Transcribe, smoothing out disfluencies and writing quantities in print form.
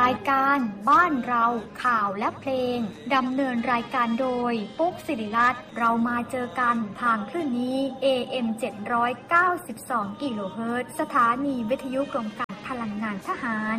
ายการบ้านเราข่าวและเพลงดำเนินรายการโดยปุ๊กศิริรัตน์เรามาเจอกันทางคลื่นนี้ AM 792 กิโลเฮิรตซ์สถานีวิทยุกรมการพลังงานทหาร